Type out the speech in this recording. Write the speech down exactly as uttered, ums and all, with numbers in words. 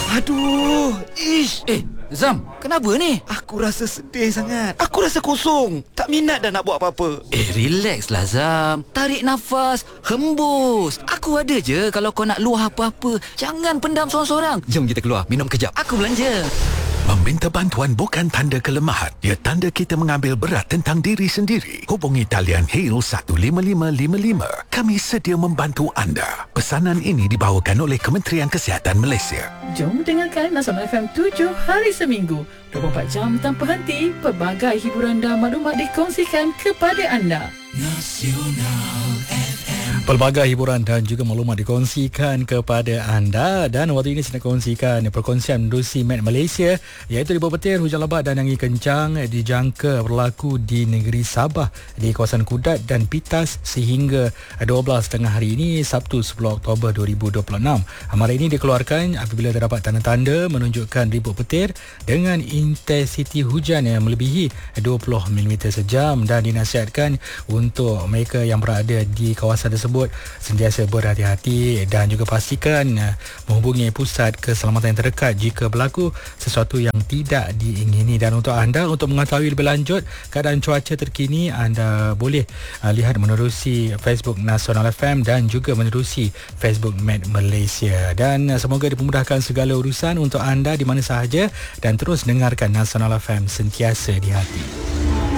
Aduh, ish. Eh, Zam, kenapa ni? Aku rasa sedih sangat. Aku rasa kosong. Tak minat dah nak buat apa-apa. Eh, relax lah Zam. Tarik nafas, hembus. Aku ada je kalau kau nak luah apa-apa. Jangan pendam sorang-sorang. Jom kita keluar, minum kejap. Aku belanja. Meminta bantuan bukan tanda kelemahan. Ia tanda kita mengambil berat tentang diri sendiri. Hubungi talian Hale satu lima lima lima lima. Kami sedia membantu anda. Pesanan ini dibawakan oleh Kementerian Kesihatan Malaysia. Jom dengarkan Nasional F M tujuh hari seminggu. dua puluh empat jam tanpa henti. Pelbagai hiburan dan maklumat dikongsikan kepada anda. Nasional F M. Pelbagai hiburan dan juga maklumat dikongsikan kepada anda. Dan waktu ini saya nak kongsikan perkongsian menerusi Met Malaysia, iaitu di bawah petir hujan lebat dan angin kencang dijangka berlaku di negeri Sabah, di kawasan Kudat dan Pitas sehingga dua belas tengah hari ini, Sabtu sepuluh Oktober dua ribu dua puluh enam. Amaran ini dikeluarkan apabila terdapat tanda-tanda menunjukkan ribut petir dengan intensiti hujan yang melebihi dua puluh milimeter sejam, dan dinasihatkan untuk mereka yang berada di kawasan tersebut sentiasa berhati-hati dan juga pastikan menghubungi pusat keselamatan yang terdekat jika berlaku sesuatu yang tidak diingini. Dan untuk anda, untuk mengetahui lebih lanjut keadaan cuaca terkini, anda boleh uh, lihat menerusi Facebook Nasional F M dan juga menerusi Facebook Met Malaysia. Dan uh, semoga dipermudahkan segala urusan untuk anda di mana sahaja, dan terus dengarkan Nasional F M sentiasa di hati.